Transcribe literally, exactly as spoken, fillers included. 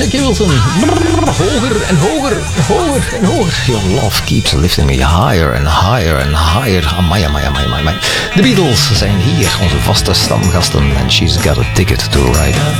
Jackie Wilson. Brrr, hoger en hoger, hoger en hoger. Your love keeps lifting me higher and higher and higher. Amai, amai, amai, amai. De Beatles zijn hier, onze vaste stamgasten. And she's got a ticket to ride.